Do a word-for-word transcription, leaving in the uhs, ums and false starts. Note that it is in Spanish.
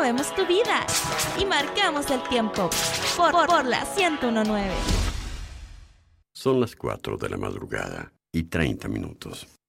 movemos tu vida y marcamos el tiempo por, por, por la ciento uno punto nueve. Son las cuatro de la madrugada y treinta minutos.